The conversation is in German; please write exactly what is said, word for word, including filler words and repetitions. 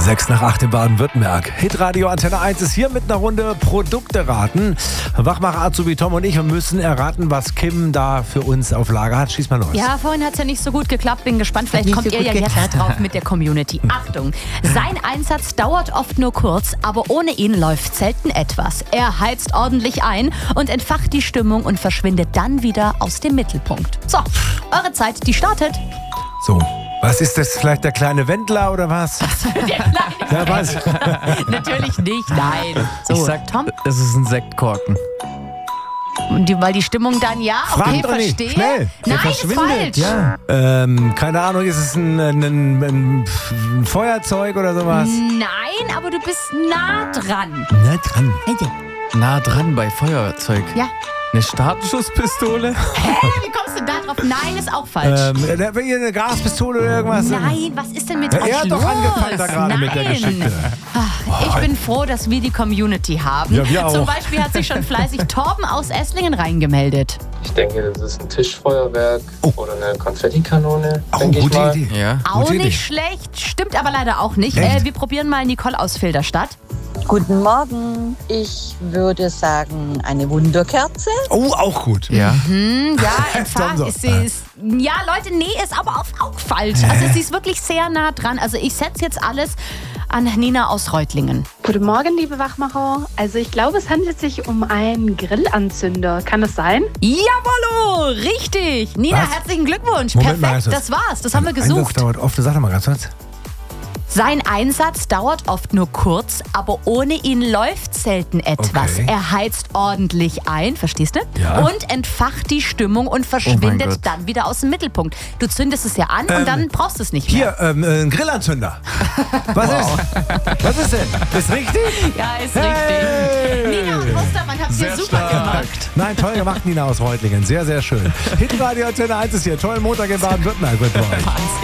Sechs nach acht in Baden-Württemberg. Hitradio Antenne eins ist hier mit einer Runde Produkte raten. Wachmacher Azubi Tom und ich müssen erraten, was Kim da für uns auf Lager hat. Schieß mal los. Ja, vorhin hat es ja nicht so gut geklappt. Bin gespannt, vielleicht Nicht kommt so ihr ja gut jetzt geklappt. drauf mit der Community. Achtung, sein Einsatz dauert oft nur kurz, aber ohne ihn läuft selten etwas. Er heizt ordentlich ein und entfacht die Stimmung und verschwindet dann wieder aus dem Mittelpunkt. So, eure Zeit, die startet. So, was ist das? Vielleicht der kleine Wendler oder was? Der kleine Ja, was? Natürlich nicht, nein. So, Ich sag, Tom, es ist ein Sektkorken. und die, weil die Stimmung dann, ja, Frag okay, doch nicht. verstehe. Schnell. Der Nein, ist falsch. Ja. Ähm, keine Ahnung, ist es ein, ein, ein, ein Feuerzeug oder sowas? Nein, aber du bist nah dran. Na dran. Nah dran bei Feuerzeug. Ja. Eine Startschusspistole? Hä, wie kommst du da drauf? Nein, ist auch falsch. Ähm, da- wenn ihr eine Gaspistole oder irgendwas? Nein, was ist denn mit Ja, euch er hat los? doch angefangen da gerade Nein. mit der Geschichte. Ah, Ich bin froh, dass wir die Community haben. Ja, wir auch. Zum Beispiel hat sich schon fleißig Torben aus Esslingen reingemeldet. Ich denke, das ist ein Tischfeuerwerk Oh. oder eine Konfettikanone, Oh, denke ich gute mal. Idee. Ja. Auch Gute Idee. nicht schlecht, stimmt aber leider auch nicht. Echt? Äh, wir probieren mal Nicole aus Filderstadt. Guten Morgen. Ich würde sagen, eine Wunderkerze. Oh, auch gut. Ja. Hm, ja, entfacht so. ist sie. Ist, ja, Leute, nee, ist aber auch, auch falsch. Also sie ist wirklich sehr nah dran. Also ich setze jetzt alles an Nina aus Reutlingen. Guten Morgen, liebe Wachmacher. Also ich glaube, es handelt sich um einen Grillanzünder. Kann das sein? Jawollo, richtig. Nina, Was? herzlichen Glückwunsch. Moment mal, Perfekt, ganz das war's. Das haben wir Einsatz gesucht. dauert oft. Sag doch mal ganz kurz. Sein Einsatz dauert oft nur kurz, aber ohne ihn läuft selten etwas. Okay. Er heizt ordentlich ein, verstehst du? Ja. Und entfacht die Stimmung und verschwindet Gott. dann wieder aus dem Mittelpunkt. Du zündest es ja an Ähm, und dann brauchst du es nicht mehr. Hier, ähm, äh, ein Grillanzünder. Was ist? Was ist denn? Ist richtig? Ja, ist Hey! richtig. Nina und Mustermann habt ihr super gemacht. Nein, toll gemacht, Nina aus Reutlingen. Sehr, sehr schön. Hitradio Antenne eins ist hier. Tollen Montag in Baden-Württemberg mit euch.